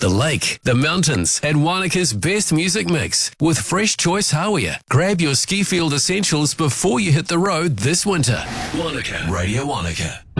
the lake, the mountains, and Wanaka's best music mix with Fresh Choice Hawea. Grab your Skifield essentials before you hit the road this winter. Wanaka, Radio Wanaka.